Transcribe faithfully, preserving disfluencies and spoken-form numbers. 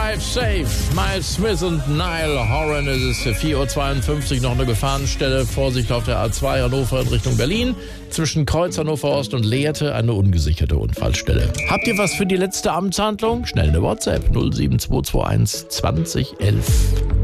Drive Safe. Miles Smith und Niall Horan. Es ist vier Uhr zweiundfünfzig, noch eine Gefahrenstelle. Vorsicht auf der A zwei Hannover in Richtung Berlin. Zwischen Kreuz Hannover Ost und Lehrte eine ungesicherte Unfallstelle. Habt ihr was für die letzte Amtshandlung? Schnell eine WhatsApp null sieben zwei zwei eins zwanzig elf.